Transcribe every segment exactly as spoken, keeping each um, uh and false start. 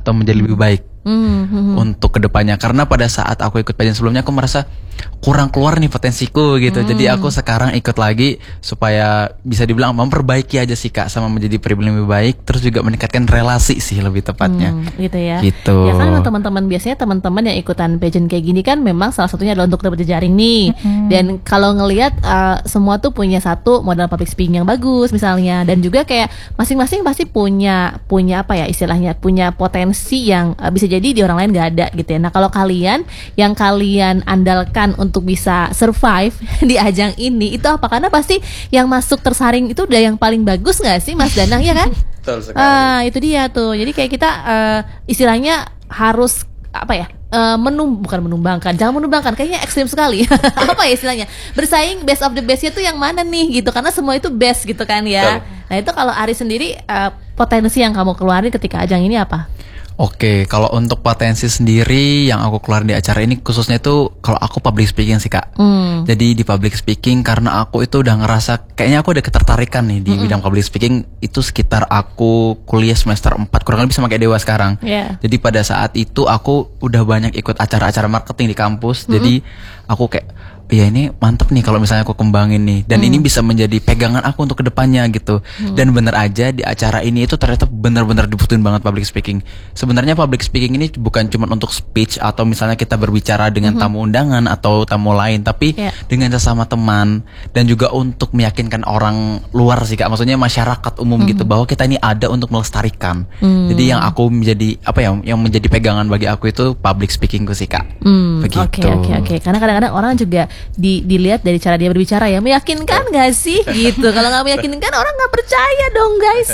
atau menjadi lebih baik mm-hmm. untuk kedepannya. Karena pada saat aku ikut pageant sebelumnya aku merasa kurang keluar nih potensiku gitu. Mm. Jadi aku sekarang ikut lagi supaya bisa dibilang memperbaiki aja sih Kak, sama menjadi pribadi lebih baik, terus juga meningkatkan relasi sih lebih tepatnya. Mm, gitu ya. Gitu. Ya kan teman-teman biasanya teman-teman yang ikutan pageant kayak gini kan memang salah satunya adalah untuk dapat jejaring nih. Mm-hmm. Dan kalau ngelihat uh, semua tuh punya satu modal public speaking yang bagus misalnya, dan juga kayak masing-masing pasti punya punya apa ya istilahnya, punya potensi yang uh, bisa jadi di orang lain gak ada gitu ya. Nah kalau kalian yang kalian andalkan untuk bisa survive di ajang ini itu apa? Karena pasti yang masuk tersaring itu udah yang paling bagus gak sih Mas Danang ya kan? Betul sekali. Ah, itu dia tuh. Jadi kayak kita uh, istilahnya harus apa ya? Uh, menum bukan menumbangkan, jangan menumbangkan, kayaknya ekstrim sekali. Apa ya istilahnya? Bersaing best of the bestnya tuh yang mana nih gitu, karena semua itu best gitu kan ya. Betul. Nah itu kalau Aris sendiri uh, potensi yang kamu keluarin ketika ajang ini apa? Oke, kalau untuk potensi sendiri yang aku keluar di acara ini khususnya itu kalau aku public speaking sih Kak. Mm. Jadi di public speaking karena aku itu udah ngerasa kayaknya aku ada ketertarikan nih di Mm-mm. bidang public speaking itu sekitar aku kuliah semester empat kurang lebih sama kayak Dewa sekarang. Yeah. Jadi pada saat itu aku udah banyak ikut acara-acara marketing di kampus. Mm-hmm. Jadi aku kayak ya ini mantep nih kalau misalnya aku kembangin nih, dan hmm. ini bisa menjadi pegangan aku untuk kedepannya gitu. Hmm. Dan bener aja di acara ini itu ternyata benar-benar dibutuhin banget public speaking. Sebenarnya public speaking ini bukan cuma untuk speech atau misalnya kita berbicara dengan hmm. tamu undangan atau tamu lain, tapi yeah. dengan sesama teman, dan juga untuk meyakinkan orang luar sih Kak, maksudnya masyarakat umum hmm. gitu, bahwa kita ini ada untuk melestarikan. Hmm. Jadi yang aku menjadi apa ya, yang menjadi pegangan bagi aku itu public speakingku sih Kak. Hmm. Begitu. Oke oke oke. Karena kadang-kadang orang juga Di, dilihat dari cara dia berbicara ya, meyakinkan gak sih gitu. Kalau gak meyakinkan orang gak percaya dong guys.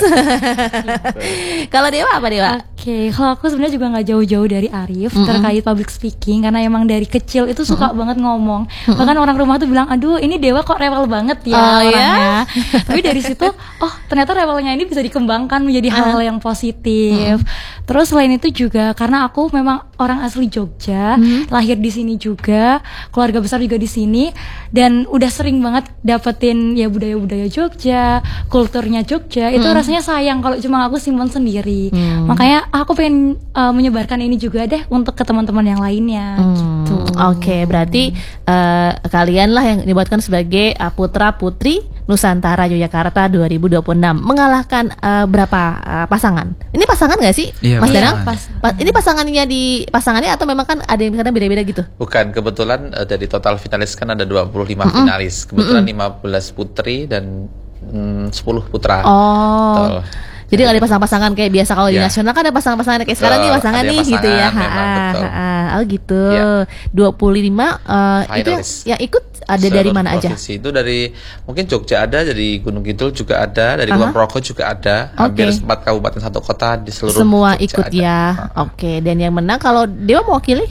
Kalau Dewa apa Dewa? Oke, okay, kalau aku sebenarnya juga gak jauh-jauh dari Arif mm-hmm. terkait public speaking, karena emang dari kecil itu suka mm-hmm. banget ngomong. Mm-hmm. Bahkan orang rumah tuh bilang, aduh ini Dewa kok rewel banget ya oh, orangnya. Ya? Tapi dari situ, oh ternyata rewelnya ini bisa dikembangkan menjadi hal-hal yang positif. Mm-hmm. Terus selain itu juga karena aku memang orang asli Jogja, mm-hmm. lahir di sini juga, keluarga besar juga di sini, dan udah sering banget dapetin ya budaya-budaya Jogja, kulturnya Jogja. Itu mm. rasanya sayang kalau cuma aku simpan sendiri. Mm. Makanya aku pengen uh, menyebarkan ini juga deh untuk ke teman-teman yang lainnya. Mm. Gitu. Oke, okay, berarti uh, kalian lah yang dibuatkan sebagai uh, putra putri Nusantara Yogyakarta dua ribu dua puluh enam, mengalahkan uh, berapa uh, pasangan? Ini pasangan nggak sih, iya, Mas Danang? Pas, pas, ini pasangannya di pasangannya atau memang kan ada yang kadang beda-beda gitu? Bukan, kebetulan uh, dari total finalis kan ada dua puluh lima mm-hmm. finalis. Kebetulan mm-hmm. lima belas putri dan mm, sepuluh putra. Oh. Betul. Jadi nggak ada pasangan-pasangan kayak biasa kalau ya. Di nasional kan ada pasangan-pasangan kayak betul, sekarang nih pasangan nih pasangan, gitu ya. Memang, ha, oh gitu. Ya. dua puluh lima uh, itu yang, yang ikut ada seluruh dari mana aja? Itu dari mungkin Jogja ada, dari Gunung Kidul juga ada, dari Kulon Progo juga ada. Okay. Hampir empat kabupaten satu kota di seluruh semua Jogja ikut ada. Ya. Oke, okay. Dan yang menang kalau Dewa mewakili?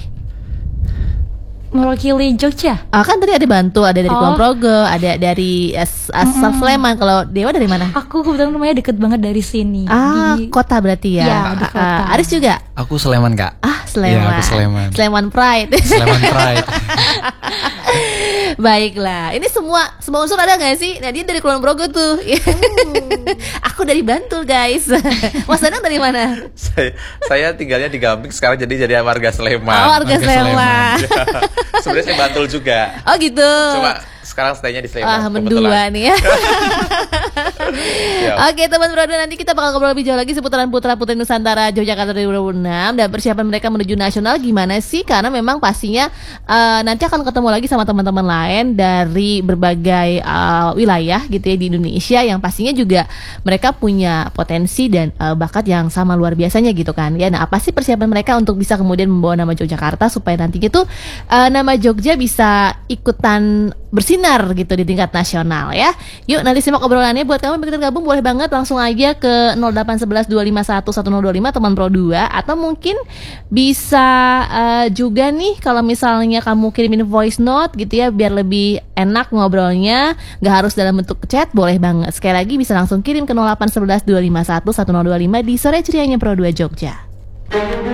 Mewakili Jogja. Ah, kan tadi ada Bantu, ada dari oh. Kulon Progo, ada dari As- Asal mm-hmm. Sleman. Kalau Dewa dari mana? Aku kebetulan rumahnya deket banget dari sini. Ah, di... kota berarti ya. Iya, di kota. Uh, Aris juga? Aku Sleman Kak. Ah, Sleman. Iya, aku Sleman. Sleman Pride. Sleman Pride. Baiklah, ini semua semua unsur ada nggak sih? Nah dia dari Kulon Progo tuh. Hmm. Aku dari Bantul guys. Mas Danang dari mana? Saya, saya tinggalnya di Gamping sekarang, jadi jadi warga Sleman. Oh, warga, warga Sleman. Sleman. Ya. Sebenarnya saya Bantul juga. Oh gitu. Cuma sekarang stay-nya di Sleman. Ah, mendua nih ya. Oke teman Brodo, nanti kita bakal ngobrol lebih jauh lagi seputaran putra putri Nusantara Yogyakarta dua ribu dua puluh enam dan persiapan mereka menuju nasional gimana sih, karena memang pastinya uh, nanti akan ketemu lagi sama teman-teman lain dari berbagai uh, wilayah gitu ya di Indonesia, yang pastinya juga mereka punya potensi dan uh, bakat yang sama luar biasanya gitu kan ya. Nah apa sih persiapan mereka untuk bisa kemudian membawa nama Yogyakarta supaya nanti gitu uh, nama Jogja bisa ikutan bersinar gitu di tingkat nasional ya. Yuk nanti simak obrolannya. Buat kamu yang tergabung boleh banget langsung aja ke nol delapan satu satu dua lima satu satu nol dua lima teman Pro dua, atau mungkin bisa uh, juga nih kalau misalnya kamu kirimin voice note gitu ya biar lebih enak ngobrolnya, nggak harus dalam bentuk chat, boleh banget. Sekali lagi bisa langsung kirim ke nol delapan satu satu dua lima satu satu nol dua lima di sore cerianya Pro dua Jogja.